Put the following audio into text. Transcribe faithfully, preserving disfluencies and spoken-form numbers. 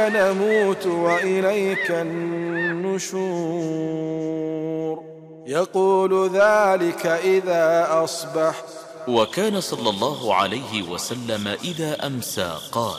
نموت وإليك النشور. يقول ذلك إذا أصبح. وكان صلى الله عليه وسلم إذا أمسى قال: